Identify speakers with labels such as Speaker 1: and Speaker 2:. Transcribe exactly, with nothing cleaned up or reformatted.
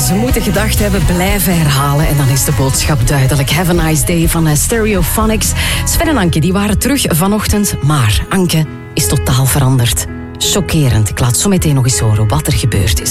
Speaker 1: ze moeten gedacht hebben, blijven herhalen. En dan is de boodschap duidelijk. Have a nice day van Stereophonics. Sven en Anke die waren terug vanochtend. Maar Anke is totaal veranderd. Chockerend. Ik laat zo meteen nog eens horen wat er gebeurd is.